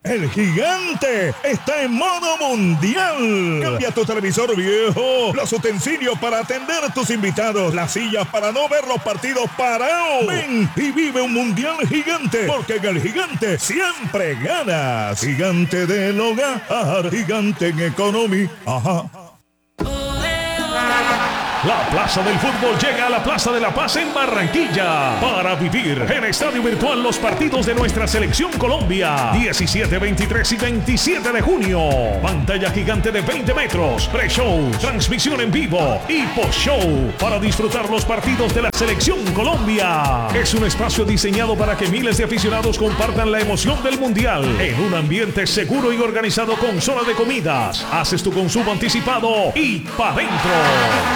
El gigante está en modo mundial. Cambia tu televisor viejo, los utensilios para atender a tus invitados, las sillas para no ver los partidos parados. Ven y vive un mundial gigante, porque en el gigante siempre ganas. Gigante del hogar, gigante en economía. Ajá. La Plaza del Fútbol llega a la Plaza de la Paz en Barranquilla para vivir en estadio virtual los partidos de nuestra selección Colombia. 17, 23 y 27 de junio. Pantalla gigante de 20 metros, pre-show, transmisión en vivo y post-show para disfrutar los partidos de la selección Colombia. Es un espacio diseñado para que miles de aficionados compartan la emoción del Mundial en un ambiente seguro y organizado con zona de comidas. Haces tu consumo anticipado y pa' dentro.